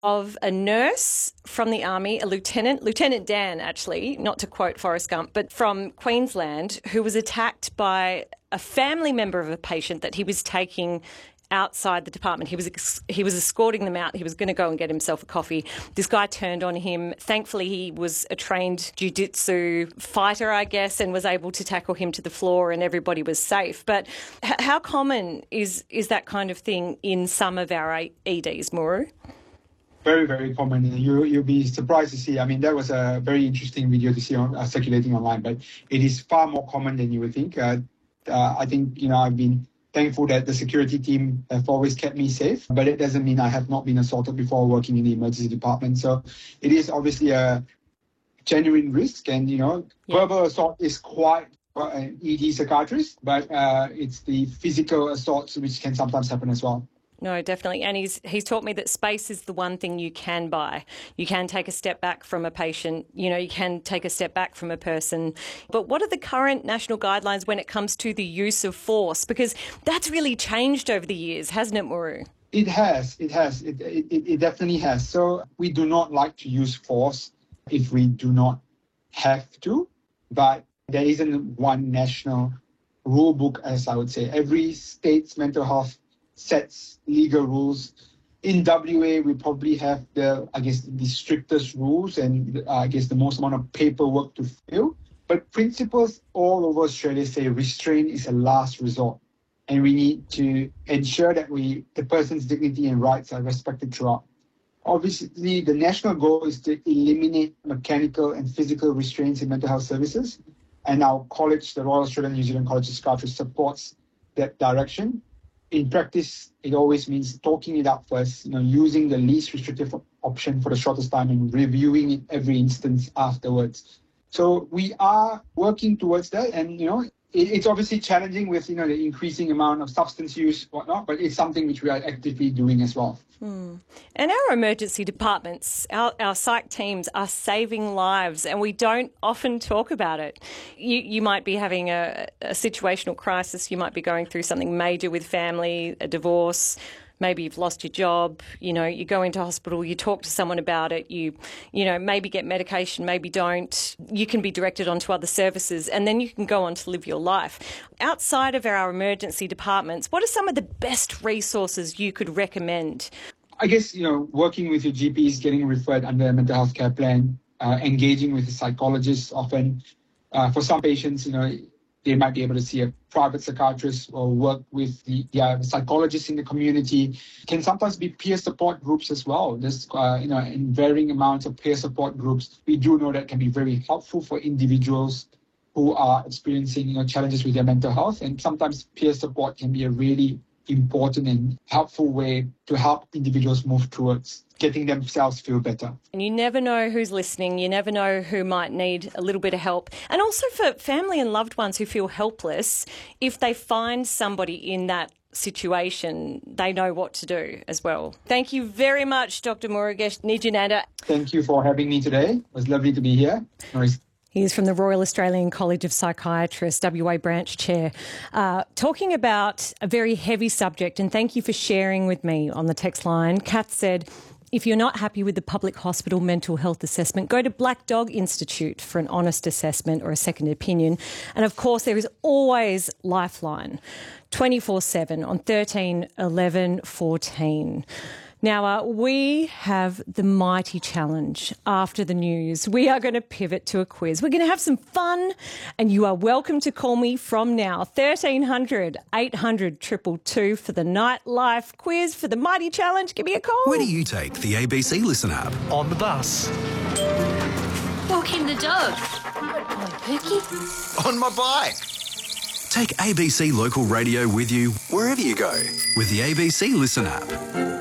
of a nurse from the Army, a Lieutenant Dan, actually, not to quote Forrest Gump, but from Queensland, who was attacked by a family member of a patient that he was taking outside the department. He was escorting them out. He was going to go and get himself a coffee. This guy turned on him. Thankfully, he was a trained jiu-jitsu fighter, I guess, and was able to tackle him to the floor, and everybody was safe. But how common is that kind of thing in some of our EDs, Muru? Very, very common. You'll be surprised to see. I mean, that was a very interesting video to see circulating online, but it is far more common than you would think. I think, I've been thankful that the security team have always kept me safe, but it doesn't mean I have not been assaulted before working in the emergency department. So it is obviously a genuine risk, and, verbal assault is quite an ED psychiatrist, but it's the physical assaults which can sometimes happen as well. No, definitely. And he's taught me that space is the one thing you can buy. You can take a step back from a patient, you can take a step back from a person. But what are the current national guidelines when it comes to the use of force? Because that's really changed over the years, hasn't it, Muru? It has. It definitely has. So we do not like to use force if we do not have to, but there isn't one national rule book, as I would say. Every state's mental health sets legal rules. In WA, we probably have the strictest rules and the most amount of paperwork to fill. But principles all over Australia say restraint is a last resort. And we need to ensure that the person's dignity and rights are respected throughout. Obviously, the national goal is to eliminate mechanical and physical restraints in mental health services. And our college, the Royal Australian New Zealand College of Psychiatry, supports that direction. In practice, it always means talking it out first, using the least restrictive option for the shortest time and reviewing it every instance afterwards. So we are working towards that, and, it's obviously challenging with, the increasing amount of substance use, whatnot, but it's something which we are actively doing as well. And our emergency departments, our psych teams are saving lives, and we don't often talk about it. You might be having a situational crisis. You might be going through something major with family, a divorce. Maybe you've lost your job, you go into hospital, you talk to someone about it, you maybe get medication, maybe don't. You can be directed onto other services, and then you can go on to live your life. Outside of our emergency departments, what are some of the best resources you could recommend? I guess, working with your GPs, getting referred under a mental health care plan, engaging with a psychologist often. For some patients, they might be able to see a private psychiatrist or work with the psychologists in the community. Can sometimes be peer support groups as well. There's, in varying amounts of peer support groups. We do know that can be very helpful for individuals who are experiencing, challenges with their mental health. And sometimes peer support can be a really important and helpful way to help individuals move towards getting themselves feel better. And you never know who's listening. You never know who might need a little bit of help. And also for family and loved ones who feel helpless, if they find somebody in that situation, they know what to do as well. Thank you very much, Dr. Murugesh Nijinanda. Thank you for having me today. It was lovely to be here. He is from the Royal Australian College of Psychiatrists, WA Branch Chair, talking about a very heavy subject. And thank you for sharing with me on the text line. Kath said, if you're not happy with the public hospital mental health assessment, go to Black Dog Institute for an honest assessment or a second opinion. And of course, there is always Lifeline, 24/7 on 13 11 14. Now, we have the mighty challenge after the news. We are going to pivot to a quiz. We're going to have some fun, and you are welcome to call me from now. 1300 800 222 for the nightlife quiz, for the mighty challenge. Give me a call. Where do you take the ABC Listen app? On the bus. Walking the dog. Good boy, Pookie. On my bike. Take ABC Local Radio with you wherever you go with the ABC Listen app.